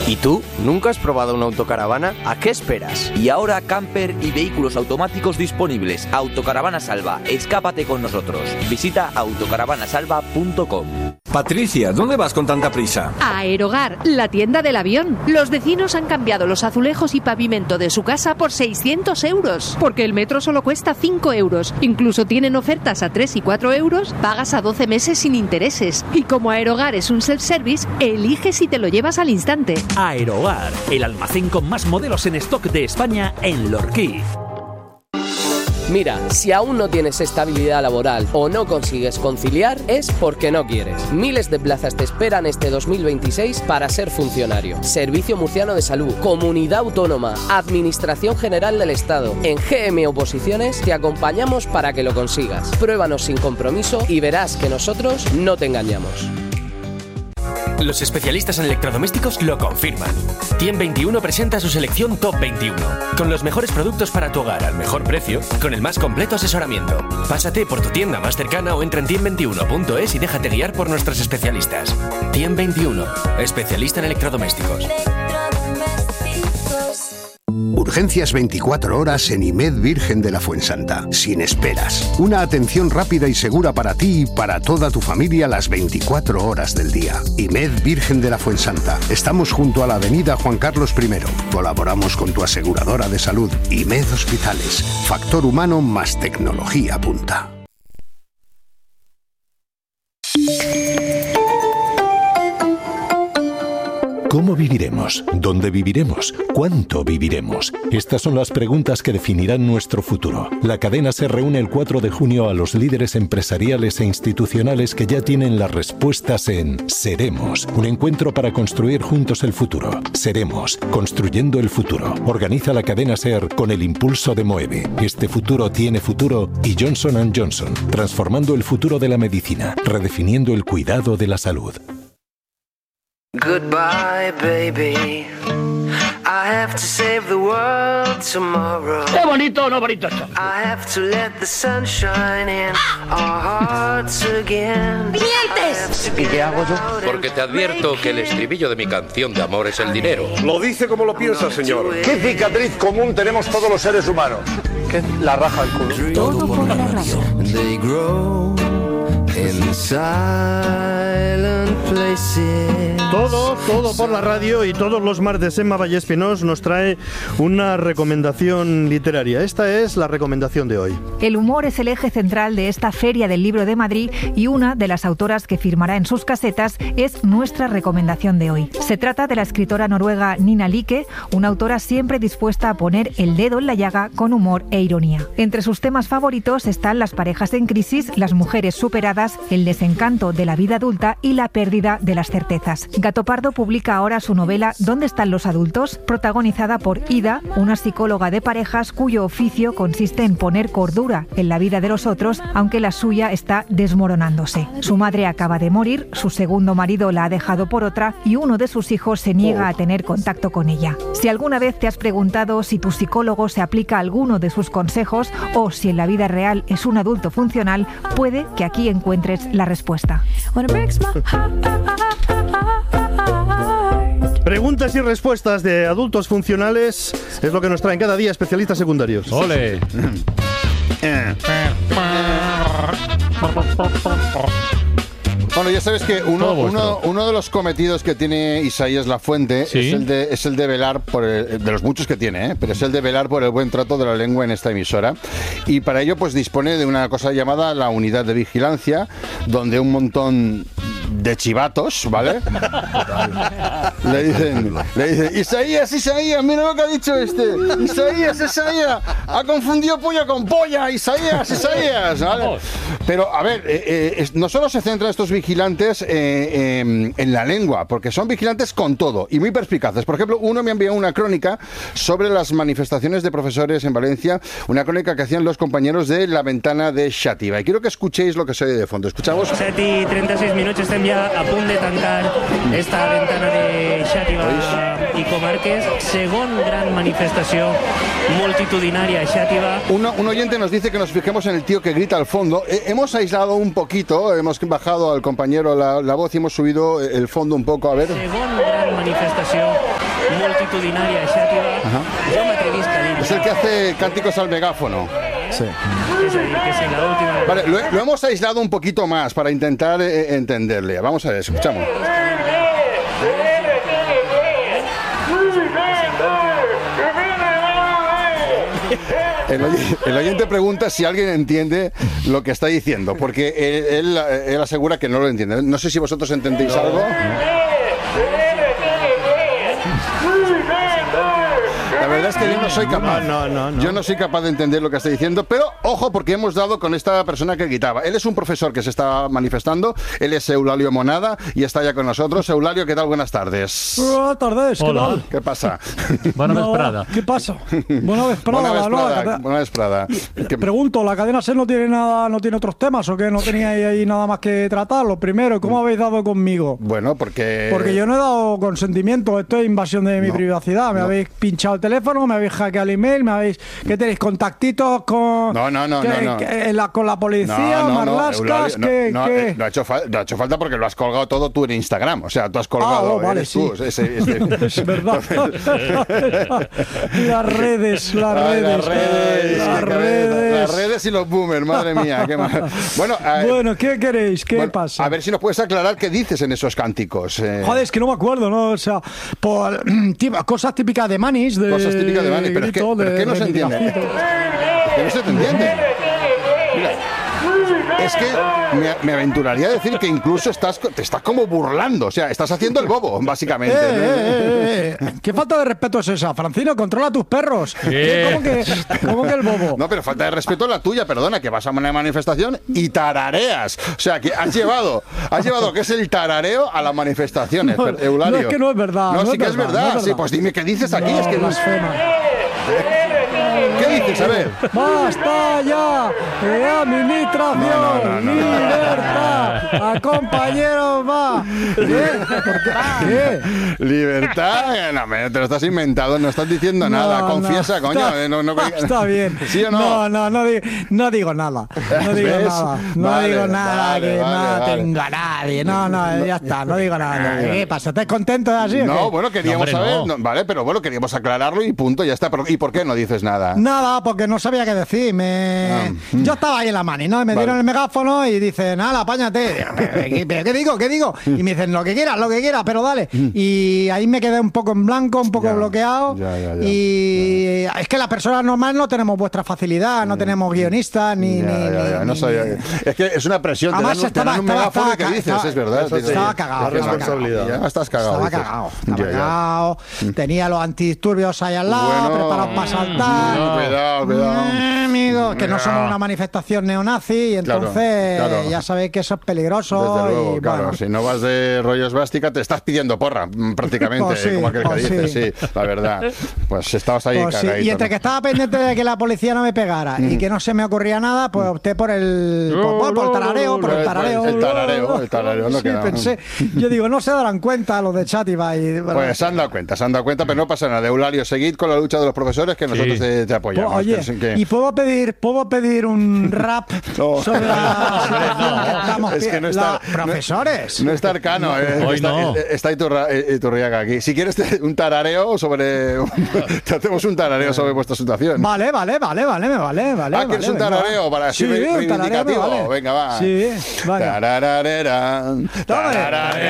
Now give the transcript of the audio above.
¿Y tú? ¿Nunca has probado una autocaravana? ¿A qué esperas? Y ahora camper y vehículos automáticos disponibles. Autocaravana Salva, escápate con nosotros. Visita autocaravanasalva.com. Patricia, ¿dónde vas con tanta prisa? A Aerogar, la tienda del avión. Los vecinos han cambiado los azulejos y pavimento de su casa por 600 euros. Porque el metro solo cuesta 5 euros. Incluso tienen ofertas a 3 y 4 euros. Pagas a 12 meses sin intereses. Y como Aerogar es un self-service, elige si te lo llevas al instante. Aerogar, el almacén con más modelos en stock de España en Lorquí. Mira, si aún no tienes estabilidad laboral o no consigues conciliar, es porque no quieres. Miles de plazas te esperan este 2026 para ser funcionario. Servicio Murciano de Salud, Comunidad Autónoma, Administración General del Estado. En GM Oposiciones te acompañamos para que lo consigas. Pruébanos sin compromiso y verás que nosotros no te engañamos. Los especialistas en electrodomésticos lo confirman. Tiem21 presenta su selección Top 21, con los mejores productos para tu hogar al mejor precio, con el más completo asesoramiento. Pásate por tu tienda más cercana o entra en tiem21.es y déjate guiar por nuestros especialistas. Tiem21, especialista en electrodomésticos. Urgencias 24 horas en IMED Virgen de la Fuensanta. Sin esperas. Una atención rápida y segura para ti y para toda tu familia las 24 horas del día. IMED Virgen de la Fuensanta. Estamos junto a la avenida Juan Carlos I. Colaboramos con tu aseguradora de salud. IMED Hospitales. Factor humano más tecnología punta. ¿Cómo viviremos? ¿Dónde viviremos? ¿Cuánto viviremos? Estas son las preguntas que definirán nuestro futuro. La cadena se reúne el 4 de junio a los líderes empresariales e institucionales que ya tienen las respuestas en Seremos, un encuentro para construir juntos el futuro. Seremos, construyendo el futuro. Organiza la cadena SER con el impulso de Moeve. Este futuro tiene futuro y Johnson & Johnson, transformando el futuro de la medicina, redefiniendo el cuidado de la salud. Goodbye, baby. I have to save the world tomorrow. ¿Es bonito o no bonito esto? I have to let the sun shine in our hearts again. ¡Dientes! ¿Y qué hago yo? Porque te advierto que el estribillo de mi canción de amor es el dinero. Lo dice como lo piensa, señor. ¿Qué cicatriz común tenemos todos los seres humanos? ¿Qué? La raja del culo. Todo por la radio. They grow in silent places. Todo por la radio, y todos los martes Emma Vallespinós nos trae una recomendación literaria. Esta es la recomendación de hoy. El humor es el eje central de esta Feria del Libro de Madrid y una de las autoras que firmará en sus casetas es nuestra recomendación de hoy. Se trata de la escritora noruega Nina Like, una autora siempre dispuesta a poner el dedo en la llaga con humor e ironía. Entre sus temas favoritos están las parejas en crisis, las mujeres superadas, el desencanto de la vida adulta y la pérdida de las certezas. Gato Pardo publica ahora su novela ¿Dónde están los adultos?, protagonizada por Ida, una psicóloga de parejas cuyo oficio consiste en poner cordura en la vida de los otros, aunque la suya está desmoronándose. Su madre acaba de morir, su segundo marido la ha dejado por otra y uno de sus hijos se niega a tener contacto con ella. Si alguna vez te has preguntado si tu psicólogo se aplica a alguno de sus consejos o si en la vida real es un adulto funcional, puede que aquí encuentres la respuesta. Preguntas y respuestas de adultos funcionales es lo que nos traen cada día especialistas secundarios. ¡Ole! Bueno, ya sabes que uno de los cometidos que tiene Isaías Lafuente, ¿sí?, es el de velar por de los muchos que tiene, pero es el de velar por el buen trato de la lengua en esta emisora. Y para ello pues dispone de una cosa llamada la unidad de vigilancia, donde un montón de chivatos, ¿vale? le dicen, Isaías, mira lo que ha dicho este. Isaías, ha confundido polla con polla, Isaías, ¿vale? Pero, a ver, no solo se centran estos vigilantes en la lengua, porque son vigilantes con todo y muy perspicaces. Por ejemplo, uno me ha enviado una crónica sobre las manifestaciones de profesores en Valencia, una crónica que hacían los compañeros de La Ventana de Xàtiva. Y quiero que escuchéis lo que se oye de fondo. Escuchamos. 7 i 36 minuts, estem ja a punt de tancar esta Ventana de Xàtiva i Comarques. Segon gran manifestació multitudinaria a Xàtiva. Un oyente nos dice que nos fijemos en el tío que grita al fondo. Hemos aislado un poquito, hemos bajado al compañero la voz y hemos subido el fondo un poco, a ver. Segon gran manifestació multitudinaria de Xàtiva, jo m'atrevisc a dir... Es el que hace cánticos al megáfono. Sí. És a dir, que si la última... Vale, lo hemos aislado un poquito más para intentar entenderle. Vamos a ver, escuchamos. El oyente pregunta si alguien entiende lo que está diciendo, porque él asegura que no lo entiende. No sé si vosotros entendéis algo. La verdad es que yo no soy capaz. Yo no soy capaz de entender lo que está diciendo, pero ojo, porque hemos dado con esta persona que gritaba. Él es un profesor que se está manifestando. Él es Eulalio Monada y está ya con nosotros. Eulalio, ¿qué tal? Buenas tardes. Buenas tardes, ¿qué tal? ¿Qué pasa? Buena vesprada. ¿Qué pasa? Buena vesprada. Buena vesprada. Pregunto, ¿la cadena SER no tiene otros temas o qué? ¿No teníais ahí nada más que tratar? Lo primero, ¿cómo habéis dado conmigo? Bueno, porque yo no he dado consentimiento. Esto es invasión de mi privacidad. Me habéis pinchado el teléfono, me habéis hackeado el email, ¿qué tenéis? ¿Contactitos con con la policía? ¿Marlascas? ¿Qué? No ha hecho falta porque lo has colgado todo tú en Instagram. O sea, tú has colgado. Vale, sí. Tú, es verdad. Las redes y los boomers, madre mía. Qué mal. Bueno, ¿qué queréis? ¿Qué pasa? A ver si nos puedes aclarar qué dices en esos cánticos. Joder, es que no me acuerdo, ¿no? O sea, cosas típicas de Manis. Cosas típicas de Manis, pero es que no se entiende. Que no se te entiende. Mira, es que me aventuraría a decir que incluso te estás como burlando. O sea, estás haciendo el bobo, básicamente. ¿Qué falta de respeto es esa? Francino, controla tus perros. ¿Cómo que el bobo? No, pero falta de respeto es la tuya, perdona, que vas a una manifestación y tarareas. O sea, que has llevado que es el tarareo a las manifestaciones, Eulalio. No, es que no es verdad. No, sí que es verdad. Sí, pues dime qué dices aquí. Es que blasfema. ¿Qué dices? A ver. ¡Basta ya! ¡Administración! ¡Libertad! ¡A compañeros va! ¿Qué? ¿Libertad? No, te lo estás inventando, no estás diciendo nada. Confiesa, coño. Está bien. ¿Sí o no? No digo nada. No digo nada. No digo nada, que no tengo a nadie. No, ya está, no digo nada. ¿Qué pasa? ¿Estás contento así? No, bueno, queríamos saber. Vale, pero bueno, queríamos aclararlo y punto, ya está. ¿Y por qué no dices nada? Nada, porque no sabía qué decir. Yo estaba ahí en la mani, ¿no? Me dieron el megáfono y dicen, nada, apáñate. ¿Pero qué digo? Y me dicen, lo que quieras, pero dale. Y ahí me quedé un poco en blanco, un poco bloqueado. Y es que las personas normales no tenemos vuestra facilidad, no tenemos guionistas, no sabía. Es que es una presión. Además, te dan un megáfono que dices, es verdad. Estaba cagado. La responsabilidad. Ya estás cagado. Estaba cagado. Tenía los antidisturbios ahí al lado, preparados para saltar. Cuidado. Amigo, que no somos una manifestación neonazi y entonces ya sabéis que eso es peligroso. Desde luego, y, claro, si no vas de rollo esvástica te estás pidiendo porra, prácticamente, como aquel que dice, sí, la verdad. Pues estabas ahí cagadito. Y entre que estaba pendiente de que la policía no me pegara y que no se me ocurría nada, pues opté por el tarareo. El tarareo, lo que pensé. Yo digo, no se darán cuenta los de Xàtiva. Pues se han dado cuenta, pero no pasa nada. Eulalio, seguid con la lucha de los profesores que nosotros te apoyamos. Oye, ¿y puedo pedir un rap sobre la situación que estamos? Es que no está... Profesores. No está Arcano. Está Iturriaga aquí. Si quieres un tarareo sobre... te hacemos un tarareo sobre vuestra situación. Vale, me vale. ¿Quieres un tarareo para así reivindicativo? Venga, va. Sí, vale. Tarararera, tarararera.